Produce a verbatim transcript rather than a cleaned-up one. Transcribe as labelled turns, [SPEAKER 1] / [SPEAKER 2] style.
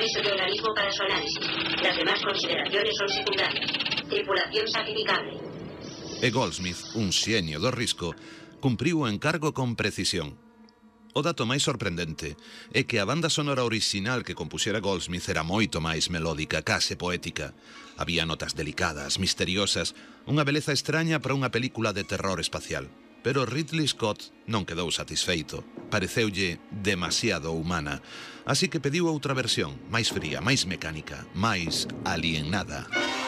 [SPEAKER 1] proceso de organismo para su análisis. Las demás consideraciones son secundarias. Tripulación sacrificable.
[SPEAKER 2] E Goldsmith, un xenio do risco, cumpriu o encargo con precisión. O dato máis sorprendente é que a banda sonora orixinal que compuxera Goldsmith era moito máis melódica, case poética. Había notas delicadas, misteriosas, unha beleza extraña para unha película de terror espacial. Pero Ridley Scott non quedou satisfeito. Pareceulle demasiado humana. Así que pediu outra versión, máis fría, máis mecánica, máis alienada.